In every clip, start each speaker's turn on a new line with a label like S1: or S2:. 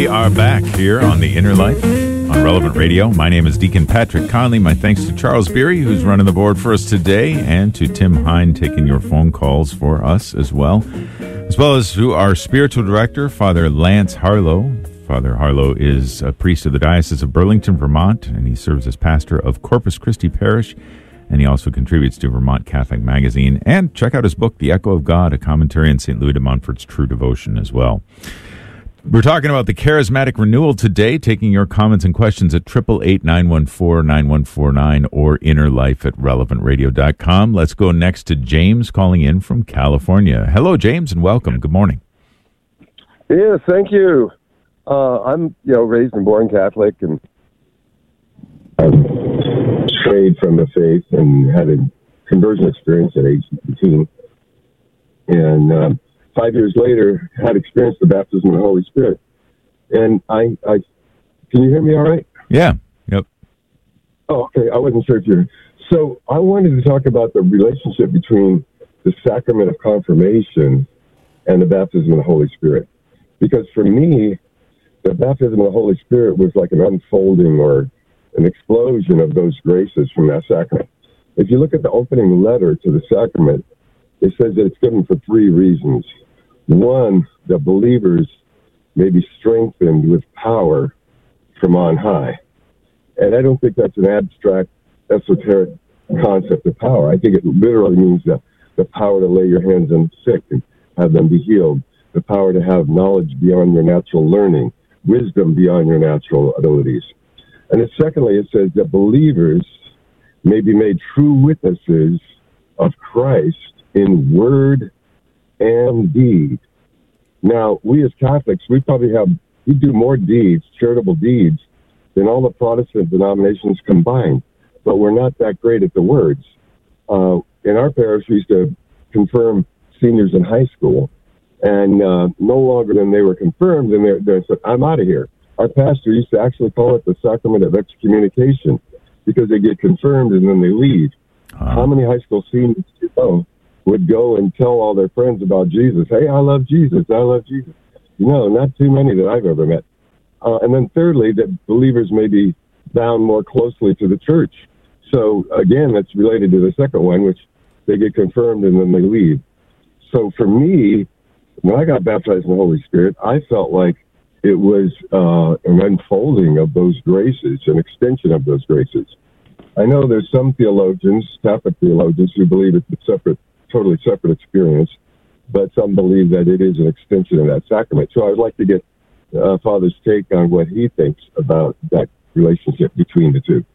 S1: We are back here on The Inner Life on Relevant Radio. My name is Deacon Patrick Conley. My thanks to Charles Beery, who's running the board for us today, and to Tim Hine, taking your phone calls for us as well as to our spiritual director, Father Lance Harlow. Father Harlow is a priest of the Diocese of Burlington, Vermont, and he serves as pastor of Corpus Christi Parish, and he also contributes to Vermont Catholic Magazine. And check out his book, The Echo of God, a commentary on St. Louis de Montfort's True Devotion as well. We're talking about the charismatic renewal today, taking your comments and questions at 888-914-9149 or innerlife@relevantradio.com. Let's go next to James calling in from California. Hello, James, and welcome. Good morning.
S2: Yes, thank you. I'm, raised and born Catholic and strayed from the faith and had a conversion experience at age 19. And 5 years later, had experienced the baptism of the Holy Spirit. And I can you hear me all right?
S1: Yeah. Yep.
S2: Oh, okay. I wasn't sure if you're... So I wanted to talk about the relationship between the sacrament of confirmation and the baptism of the Holy Spirit. Because for me, the baptism of the Holy Spirit was like an unfolding or an explosion of those graces from that sacrament. If you look at the opening letter to the sacrament, it says that it's given for three reasons. One, that believers may be strengthened with power from on high. And I don't think that's an abstract, esoteric concept of power. I think it literally means the power to lay your hands on the sick and have them be healed, the power to have knowledge beyond your natural learning, wisdom beyond your natural abilities. And then secondly, it says that believers may be made true witnesses of Christ in word and deed. Now, we as Catholics, we do more deeds, charitable deeds, than all the Protestant denominations combined. But we're not that great at the words. In our parish, we used to confirm seniors in high school. And no longer than they were confirmed, and they said, I'm out of here. Our pastor used to actually call it the sacrament of excommunication because they get confirmed and then they leave. How many high school seniors would go and tell all their friends about Jesus? Hey, I love Jesus. I love Jesus. No, not too many that I've ever met. And then thirdly, that believers may be bound more closely to the church. So again, that's related to the second one, which they get confirmed and then they leave. So for me, when I got baptized in the Holy Spirit, I felt like it was an unfolding of those graces, an extension of those graces. I know there's some theologians, Catholic theologians, who believe it's a totally separate experience, but some believe that it is an extension of that sacrament. So I'd like to get Father's take on what he thinks about that relationship between the two.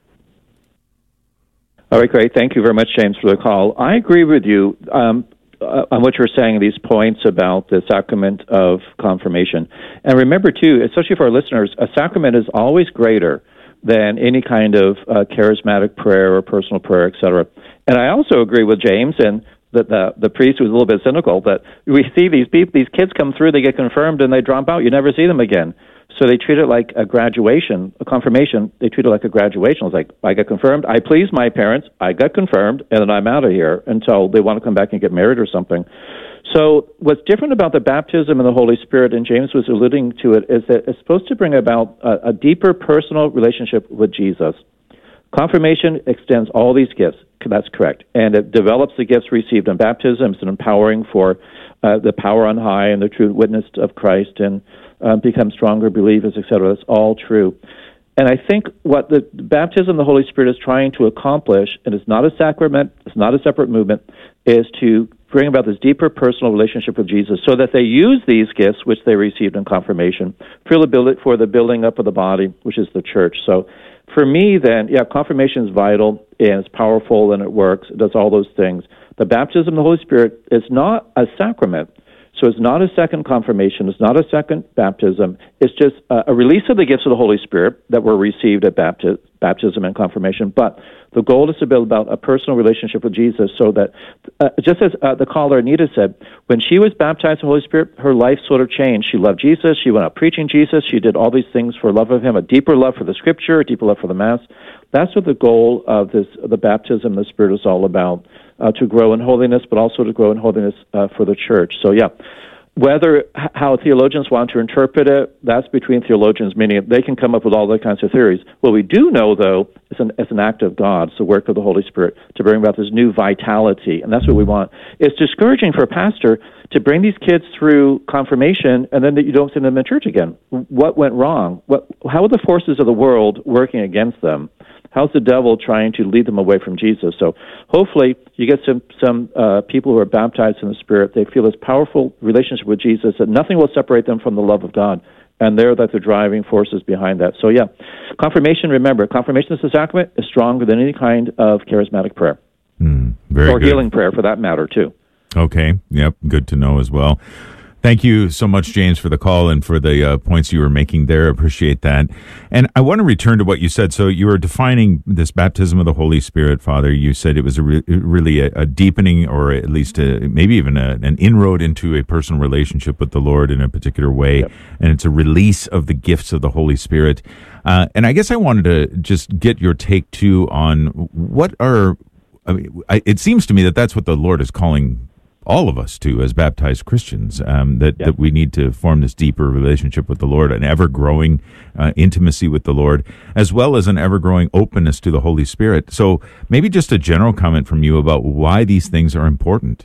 S3: All right, great. Thank you very much, James, for the call. I agree with you on what you're saying, these points about the sacrament of confirmation. And remember, too, especially for our listeners, a sacrament is always greater than any kind of charismatic prayer or personal prayer, etc. And I also agree with James and that the priest was a little bit cynical, that we see these kids come through, they get confirmed, and they drop out. You never see them again. So they treat it like a graduation, a confirmation. They treat it like a graduation. It's like, I got confirmed, I pleased my parents, I got confirmed, and then I'm out of here until they want to come back and get married or something. So what's different about the baptism of the Holy Spirit, and James was alluding to it, is that it's supposed to bring about a deeper personal relationship with Jesus. Confirmation extends all these gifts. That's correct. And it develops the gifts received in baptism. It's an empowering for the power on high and the true witness of Christ and become stronger believers, etc. That's all true. And I think what the baptism of the Holy Spirit is trying to accomplish, and it's not a sacrament, it's not a separate movement, is to bring about this deeper personal relationship with Jesus so that they use these gifts, which they received in confirmation, for the building up of the body, which is the church. So for me, then, confirmation is vital, and it's powerful, and it works. It does all those things. The baptism of the Holy Spirit is not a sacrament, so it's not a second confirmation. It's not a second baptism. It's just a release of the gifts of the Holy Spirit that were received at baptism and confirmation. But the goal is to build about a personal relationship with Jesus so that, just as the caller Anita said, when she was baptized in the Holy Spirit, her life sort of changed. She loved Jesus. She went out preaching Jesus. She did all these things for love of him, a deeper love for the Scripture, a deeper love for the Mass. That's what the goal of the baptism of the Spirit is all about, to grow in holiness, but also to grow in holiness for the church. So, How theologians want to interpret it, that's between theologians, meaning they can come up with all those kinds of theories. What we do know, though, is an act of God, it's the work of the Holy Spirit, to bring about this new vitality, and that's what we want. It's discouraging for a pastor to bring these kids through confirmation and then that you don't see them in church again. What went wrong? How are the forces of the world working against them? How's the devil trying to lead them away from Jesus? So hopefully you get some people who are baptized in the Spirit. They feel this powerful relationship with Jesus that nothing will separate them from the love of God. And they're the driving forces behind that. So yeah, confirmation, remember, confirmation as a sacrament is stronger than any kind of charismatic prayer.
S1: Very good.
S3: Healing prayer, for that matter, too.
S1: Okay. Yep. Good to know as well. Thank you so much, James, for the call and for the points you were making there. Appreciate that. And I want to return to what you said. So you were defining this baptism of the Holy Spirit, Father. You said it was really a deepening, or at least maybe even an inroad into a personal relationship with the Lord in a particular way. Yep. And it's a release of the gifts of the Holy Spirit. And I guess I wanted to just get your take, too, on what are... it seems to me that that's what the Lord is calling all of us to as baptized Christians, that we need to form this deeper relationship with the Lord, an ever-growing intimacy with the Lord, as well as an ever-growing openness to the Holy Spirit. So maybe just a general comment from you about why these things are important.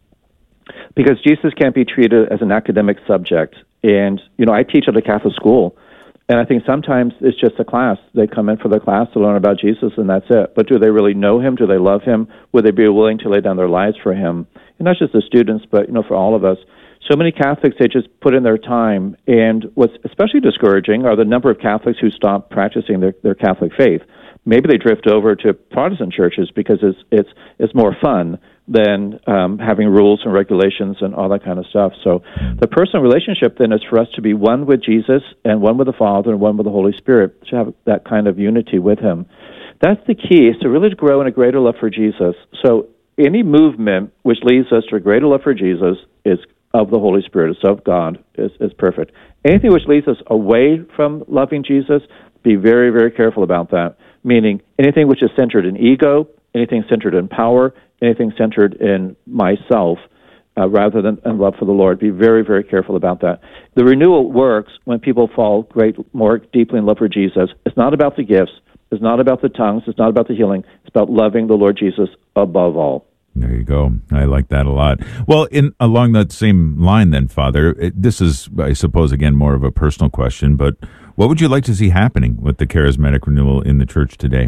S3: Because Jesus can't be treated as an academic subject. And, I teach at a Catholic school, and I think sometimes it's just a class. They come in for the class to learn about Jesus, and that's it. But do they really know him? Do they love him? Would they be willing to lay down their lives for him? And not just the students, but, for all of us. So many Catholics, they just put in their time. And what's especially discouraging are the number of Catholics who stop practicing their Catholic faith. Maybe they drift over to Protestant churches because it's more fun than having rules and regulations and all that kind of stuff. So the personal relationship then is for us to be one with Jesus and one with the Father and one with the Holy Spirit, to have that kind of unity with him. That's the key, is to really grow in a greater love for Jesus. So any movement which leads us to a greater love for Jesus is of the Holy Spirit, is of God, is perfect. Anything which leads us away from loving Jesus, be very, very careful about that. Meaning anything which is centered in ego, anything centered in power, anything centered in myself, rather than in love for the Lord. Be very, very careful about that. The renewal works when people fall more deeply in love for Jesus. It's not about the gifts. It's not about the tongues. It's not about the healing. It's about loving the Lord Jesus above all.
S1: There you go. I like that a lot. Well, along that same line then, Father, this is, I suppose, again, more of a personal question, but what would you like to see happening with the charismatic renewal in the church today?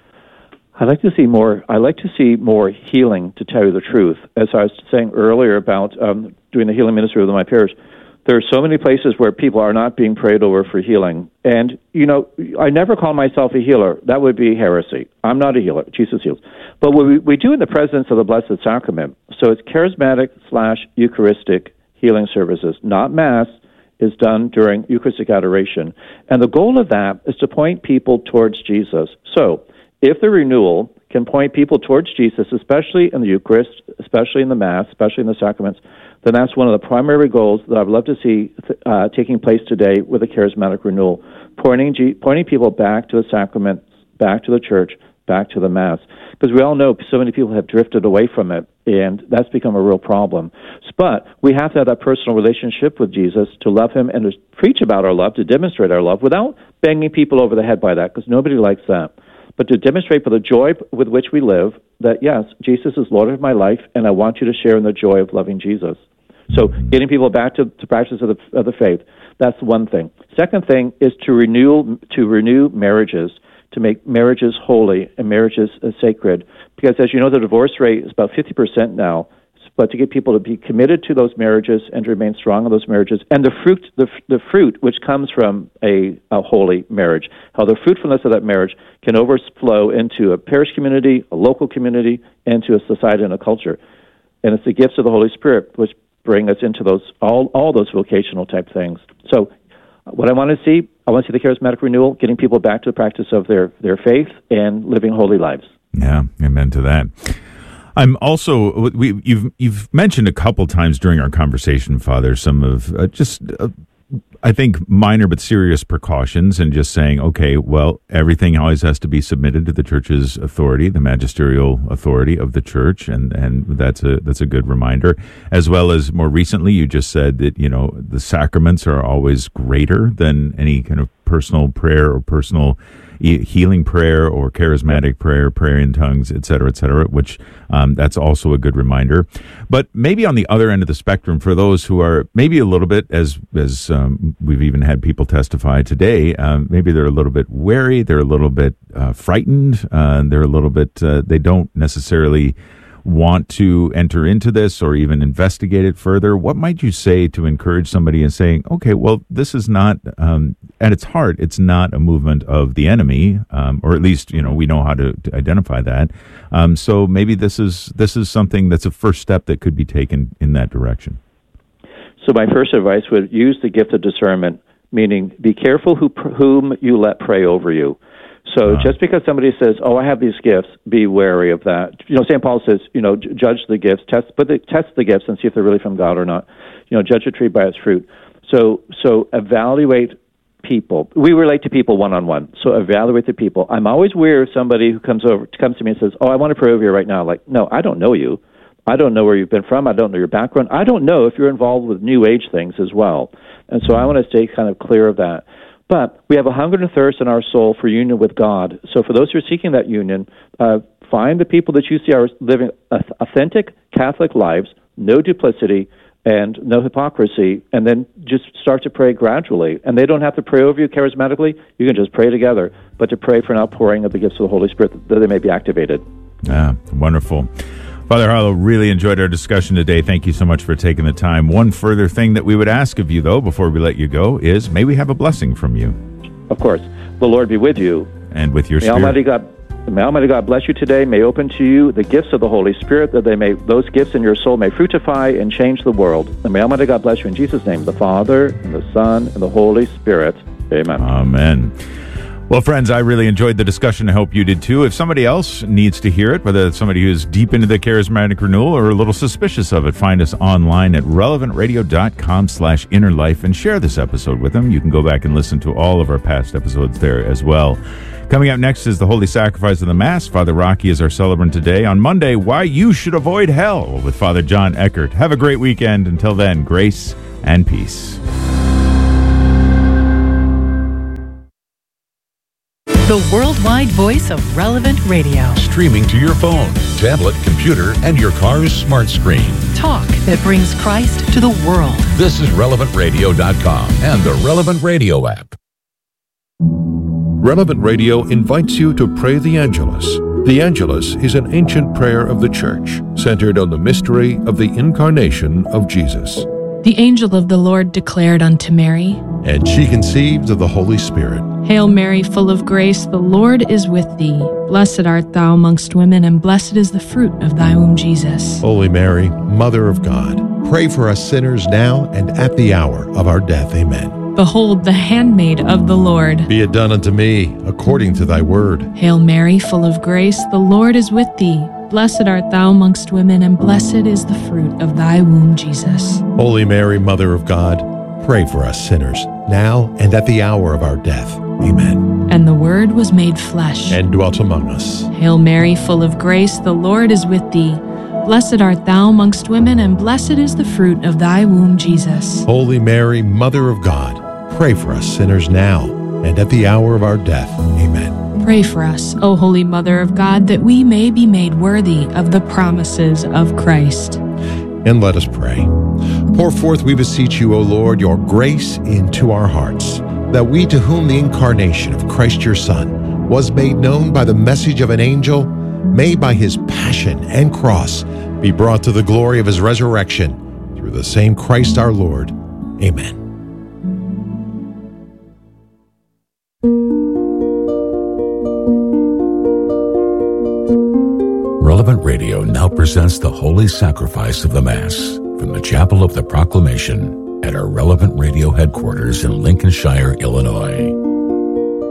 S3: I'd like to see more healing, to tell you the truth. As I was saying earlier about doing the healing ministry with my parish, there are so many places where people are not being prayed over for healing. And, I never call myself a healer. That would be heresy. I'm not a healer. Jesus heals. But what we do in the presence of the Blessed Sacrament, so it's charismatic/Eucharistic healing services, not Mass, is done during Eucharistic adoration. And the goal of that is to point people towards Jesus. So if the renewal can point people towards Jesus, especially in the Eucharist, especially in the Mass, especially in the sacraments, then that's one of the primary goals that I'd love to see taking place today with the charismatic renewal, pointing people back to the sacraments, back to the church, back to the Mass. Because we all know so many people have drifted away from it, and that's become a real problem. But we have to have that personal relationship with Jesus to love him and to preach about our love, to demonstrate our love, without banging people over the head by that, because nobody likes that. But to demonstrate for the joy with which we live that, yes, Jesus is Lord of my life, and I want you to share in the joy of loving Jesus. So getting people back to practice of the faith, that's one thing. Second thing is to renew marriages, to make marriages holy and marriages sacred. Because as you know, the divorce rate is about 50% now. But to get people to be committed to those marriages and to remain strong in those marriages, and the fruit which comes from a holy marriage, how the fruitfulness of that marriage can overflow into a parish community, a local community, and to a society and a culture. And it's the gifts of the Holy Spirit which bring us into those all those vocational type things. So what I want to see the charismatic renewal, getting people back to the practice of their faith and living holy lives.
S1: Yeah, amen to that. I'm also, you've mentioned a couple times during our conversation, Father, some of I think, minor but serious precautions, and just saying, okay, well, everything always has to be submitted to the church's authority, the magisterial authority of the church, and that's a good reminder. As well as more recently, you just said that, the sacraments are always greater than any kind of personal prayer or personal healing prayer or charismatic prayer in tongues, et cetera, which that's also a good reminder. But maybe on the other end of the spectrum, for those who are maybe a little bit, as we've even had people testify today, maybe they're a little bit wary, they're a little bit frightened, they're a little bit, they don't necessarily want to enter into this or even investigate it further. What might you say to encourage somebody in saying, okay, well, this is not, at its heart, it's not a movement of the enemy, or at least, we know how to identify that. So maybe this is something that's a first step that could be taken in that direction.
S3: So my first advice would use the gift of discernment, meaning be careful whom you let pray over you. So just because somebody says, "Oh, I have these gifts," be wary of that. St. Paul says, judge the gifts, test the gifts, and see if they're really from God or not. Judge a tree by its fruit. So evaluate people. We relate to people one-on-one. So evaluate the people. I'm always wary of somebody who comes to me and says, "Oh, I want to pray over you right now." Like, no, I don't know you. I don't know where you've been from. I don't know your background. I don't know if you're involved with New Age things as well. And so I want to stay kind of clear of that. But we have a hunger and a thirst in our soul for union with God. So for those who are seeking that union, find the people that you see are living authentic Catholic lives, no duplicity and no hypocrisy, and then just start to pray gradually. And they don't have to pray over you charismatically. You can just pray together, but to pray for an outpouring of the gifts of the Holy Spirit that they may be activated.
S1: Wonderful. Father Harlow, really enjoyed our discussion today. Thank you so much for taking the time. One further thing that we would ask of you, though, before we let you go, is may we have a blessing from you.
S3: Of course. The Lord be with you.
S1: And with your spirit.
S3: May Almighty God bless you today. May open to you the gifts of the Holy Spirit, that those gifts in your soul may fructify and change the world. And may Almighty God bless you in Jesus' name, the Father, and the Son, and the Holy Spirit. Amen.
S1: Amen. Well, friends, I really enjoyed the discussion. I hope you did too. If somebody else needs to hear it, whether it's somebody who's deep into the charismatic renewal or a little suspicious of it, find us online at relevantradio.com/innerlife and share this episode with them. You can go back and listen to all of our past episodes there as well. Coming up next is the Holy Sacrifice of the Mass. Father Rocky is our celebrant today. On Monday, Why You Should Avoid Hell with Father John Eckert. Have a great weekend. Until then, grace and peace.
S4: The worldwide voice of Relevant Radio.
S5: Streaming to your phone, tablet, computer, and your car's smart screen.
S4: Talk that brings Christ to the world.
S5: This is RelevantRadio.com and the Relevant Radio app.
S6: Relevant Radio invites you to pray the Angelus. The Angelus is an ancient prayer of the Church, centered on the mystery of the incarnation of Jesus.
S7: The angel of the Lord declared unto Mary,
S6: And she conceived of the Holy Spirit.
S7: Hail Mary, full of grace, the Lord is with thee. Blessed art thou amongst women, and blessed is the fruit of thy womb, Jesus.
S6: Holy Mary, Mother of God, pray for us sinners now and at the hour of our death. Amen.
S7: Behold, the handmaid of the Lord.
S6: Be it done unto me according to thy word.
S7: Hail Mary, full of grace, the Lord is with thee. Blessed art thou amongst women, and blessed is the fruit of thy womb, Jesus.
S6: Holy Mary, Mother of God, pray for us sinners, now and at the hour of our death. Amen.
S7: And the Word was made flesh,
S6: and dwelt among us.
S7: Hail Mary, full of grace, the Lord is with thee. Blessed art thou amongst women, and blessed is the fruit of thy womb, Jesus.
S6: Holy Mary, Mother of God, pray for us sinners now and at the hour of our death. Amen.
S7: Pray for us, O Holy Mother of God, that we may be made worthy of the promises of Christ.
S6: And let us pray. Pour forth, we beseech you, O Lord, your grace into our hearts, that we, to whom the incarnation of Christ your Son was made known by the message of an angel, may by his passion and cross be brought to the glory of his resurrection, through the same Christ our Lord. Amen.
S5: Relevant Radio now presents the Holy Sacrifice of the Mass from the Chapel of the Proclamation at our Relevant Radio headquarters in Lincolnshire, Illinois.